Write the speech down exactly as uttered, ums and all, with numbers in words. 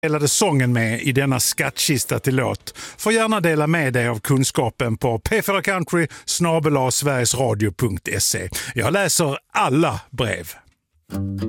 delade sången med i denna skattkista till låt får gärna dela med dig av kunskapen på p fyra country snabel-a sverigesradio punkt se. Jag läser alla brev.